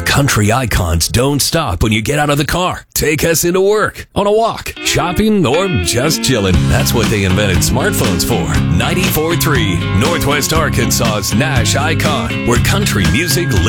country icons don't stop when you get out of the car. Take us into work, on a walk, shopping, or just chilling. That's what they invented smartphones for. 94.3, Northwest Arkansas's Nash Icon, where country music